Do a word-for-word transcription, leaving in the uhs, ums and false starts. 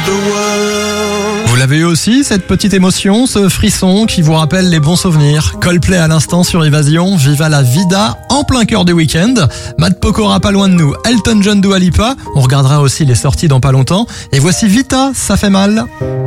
Vous l'avez eu aussi, cette petite émotion, ce frisson qui vous rappelle les bons souvenirs. Coldplay à l'instant sur Évasion, Viva la Vida en plein cœur du week-end. Matt Pokora pas loin de nous, Elton John, Dua Lipa. On regardera aussi les sorties dans pas longtemps. Et voici Vita, ça fait mal.